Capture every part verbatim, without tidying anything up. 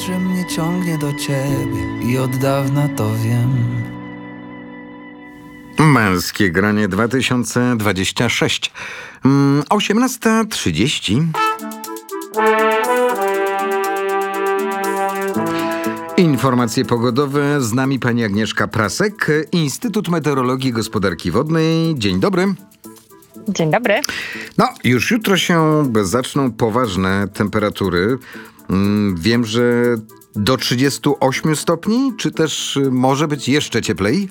że mnie ciągnie do ciebie i od dawna to wiem. Męskie granie dwa tysiące dwadzieścia sześć. Mm, osiemnasta trzydzieści. Informacje pogodowe. Z nami pani Agnieszka Prasek, Instytut Meteorologii i Gospodarki Wodnej. Dzień dobry. Dzień dobry. No, już jutro się zaczną poważne temperatury. Mm, wiem, że do trzydziestu ośmiu stopni, czy też może być jeszcze cieplej?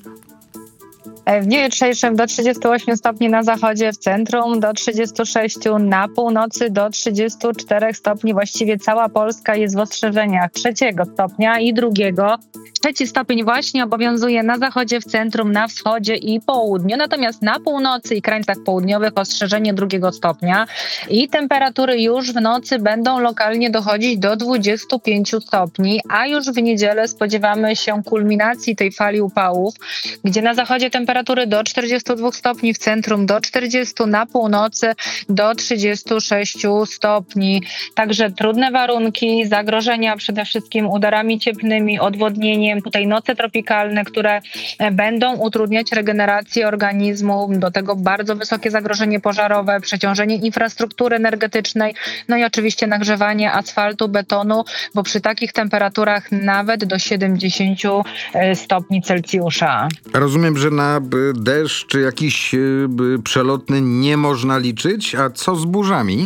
W dniu jutrzejszym do trzydziestu ośmiu stopni na zachodzie, w centrum do trzydziestu sześciu, na północy do trzydziestu czterech stopni. Właściwie cała Polska jest w ostrzeżeniach trzeciego stopnia i drugiego. Trzeci stopień właśnie obowiązuje na zachodzie, w centrum, na wschodzie i południu. Natomiast na północy i krańcach południowych ostrzeżenie drugiego stopnia i temperatury już w nocy będą lokalnie dochodzić do dwudziestu pięciu stopni, a już w niedzielę spodziewamy się kulminacji tej fali upałów, gdzie na zachodzie temperatury do czterdziestu dwóch stopni, w centrum do czterdziestu, na północy do trzydziestu sześciu stopni. Także trudne warunki, zagrożenia przede wszystkim udarami cieplnymi, odwodnieniem, tutaj noce tropikalne, które będą utrudniać regenerację organizmu, do tego bardzo wysokie zagrożenie pożarowe, przeciążenie infrastruktury energetycznej, no i oczywiście nagrzewanie asfaltu, betonu, bo przy takich temperaturach nawet do siedemdziesięciu stopni Celsjusza. Rozumiem, że na deszcz jakiś przelotny nie można liczyć, a co z burzami?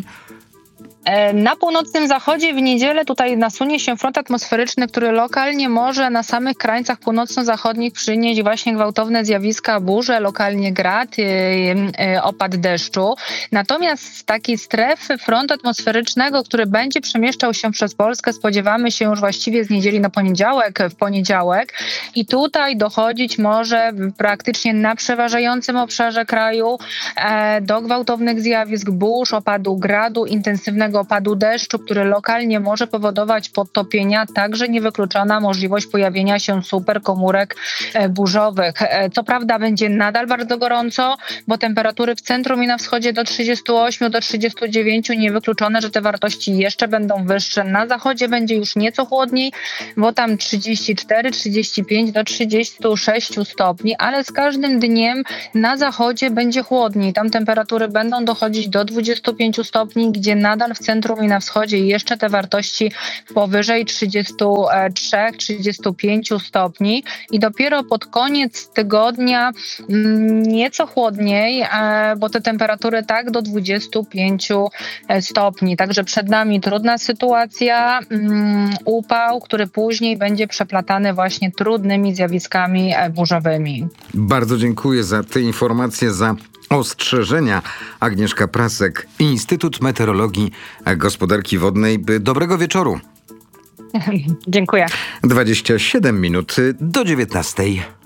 Na północnym zachodzie w niedzielę tutaj nasunie się front atmosferyczny, który lokalnie może na samych krańcach północno-zachodnich przynieść właśnie gwałtowne zjawiska burze, lokalnie grad, yy, yy, opad deszczu. Natomiast z takiej strefy frontu atmosferycznego, który będzie przemieszczał się przez Polskę, spodziewamy się już właściwie z niedzieli na poniedziałek, w poniedziałek i tutaj dochodzić może praktycznie na przeważającym obszarze kraju e, do gwałtownych zjawisk burz, opadu gradu, intensywnego opadu deszczu, który lokalnie może powodować podtopienia, także niewykluczona możliwość pojawienia się superkomórek burzowych. Co prawda będzie nadal bardzo gorąco, bo temperatury w centrum i na wschodzie do trzydziestu ośmiu do trzydziestu dziewięciu, niewykluczone, że te wartości jeszcze będą wyższe. Na zachodzie będzie już nieco chłodniej, bo tam trzydzieści cztery, trzydzieści pięć do trzydziestu sześciu stopni, ale z każdym dniem na zachodzie będzie chłodniej. Tam temperatury będą dochodzić do dwudziestu pięciu stopni, gdzie nadal w centrum i na wschodzie jeszcze te wartości powyżej trzydziestu trzech, trzydziestu pięciu stopni i dopiero pod koniec tygodnia nieco chłodniej, bo te temperatury tak do dwudziestu pięciu stopni. Także przed nami trudna sytuacja, upał, który później będzie przeplatany właśnie trudnymi zjawiskami burzowymi. Bardzo dziękuję za te informacje, za ostrzeżenia. Agnieszka Prasek, Instytut Meteorologii i Gospodarki Wodnej. Dobrego wieczoru. Dziękuję. dwadzieścia siedem minut do dziewiętnastej.